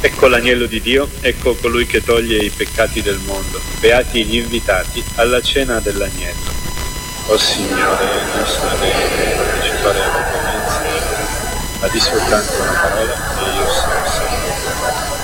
Ecco l'agnello di Dio, ecco colui che toglie i peccati del mondo. Beati gli invitati alla cena dell'agnello. O Signore, non sono degno di partecipare alla tua mensa, ma di soltanto una parola e io sarò salvo.